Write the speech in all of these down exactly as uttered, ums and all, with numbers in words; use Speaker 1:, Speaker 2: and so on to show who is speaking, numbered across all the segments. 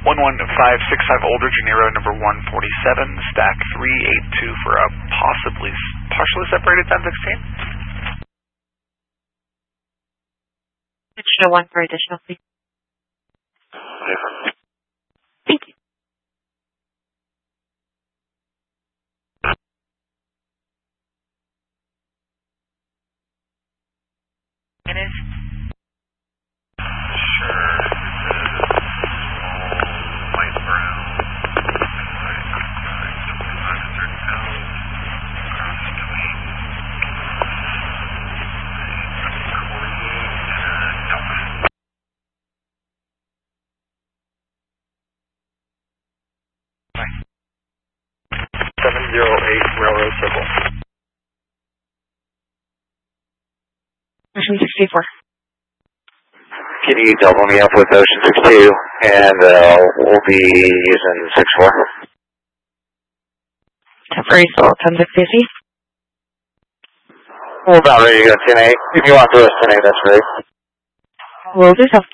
Speaker 1: one one five six five Oldridge, Nero number one forty-seven, stack three eight two for a possibly partially separated ten sixteen.
Speaker 2: Additional one for additional, please. Thank you. It is.
Speaker 1: seven zero eight Railroad Circle.
Speaker 2: Ocean sixty-four.
Speaker 3: Can you double me up with Ocean sixty-two, and uh, we'll be using six four.
Speaker 2: Temporary soul, ten sixty.
Speaker 3: We're about ready to go ten eight. If you want to do a ten eight, that's ready.
Speaker 2: We'll do so.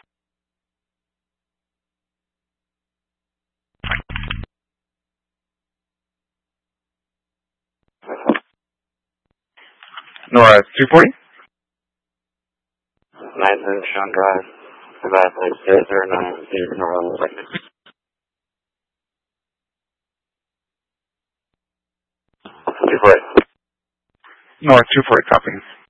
Speaker 4: Nora, two forty?
Speaker 3: nine ten Sean Drive. Goodbye, please. zero zero nine zero Nora. two forty.
Speaker 4: Nora, two forty, copy.